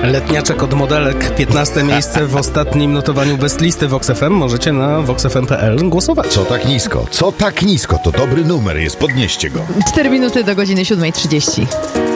Letniaczek od modelek, 15 miejsce w ostatnim notowaniu Best Listy Vox FM. Możecie na voxfm.pl głosować. Co tak nisko? Co tak nisko? To dobry numer jest, podnieście go. 4 minuty do godziny 7:30.